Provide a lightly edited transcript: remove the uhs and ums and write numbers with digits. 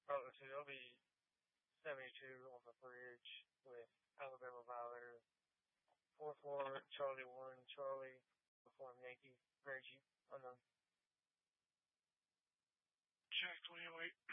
Oh, so it'll be 72 on the bridge with Alabama Violator, 4-4, Charlie 1, Charlie, Uniform Yankee, Reggie, unknown. Jack 2008.